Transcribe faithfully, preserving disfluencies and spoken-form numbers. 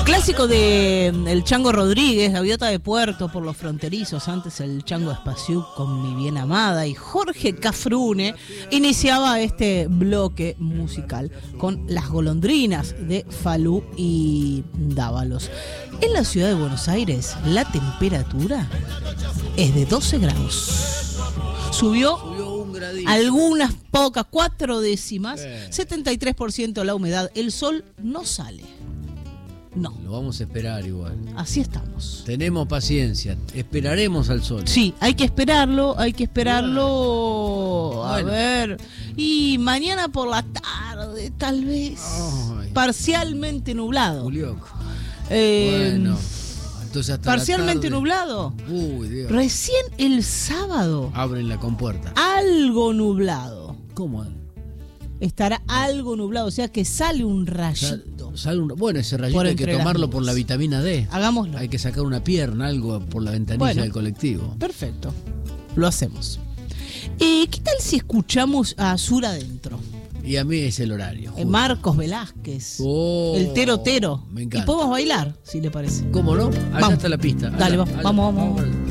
Clásico de El Chango Rodríguez, Gaviota de Puerto por los Fronterizos, antes el Chango Espaciuc con Mi Bien Amada, y Jorge Cafrune iniciaba este bloque musical con Las Golondrinas de Falú y Dávalos. En la ciudad de Buenos Aires la temperatura es de doce grados. Subió, Subió un gradito. algunas pocas, cuatro décimas, Sí. setenta y tres por ciento la humedad, el sol no sale. No, Lo vamos a esperar igual. así estamos. Tenemos paciencia, esperaremos al sol. Sí, hay que esperarlo, hay que esperarlo. A Bueno. ver. Y mañana por la tarde, tal vez. Ay. Parcialmente nublado. Julioco. Eh, Bueno, entonces hasta parcialmente la tarde. nublado. Uy, Dios. Recién el sábado, Abren la compuerta. algo nublado. ¿Cómo? Estará algo nublado, o sea que sale un Sal- rayito. sale un- bueno, ese rayito Por hay que entre las tomarlo nubes. por la vitamina D. Hagámoslo. Hay que sacar una pierna, algo por la ventanilla Bueno. del colectivo. Perfecto. Lo hacemos. Eh, ¿Qué tal si escuchamos a Sur Adentro? Y a mí es el horario. Eh, justo. Marcos Velázquez. Oh, El Tero Tero. Me Y encanta. podemos bailar, si le parece. ¿Cómo no? Allá Vamos. está la pista. Dale, Allá, vamos, allá. vamos, vamos. Vamos.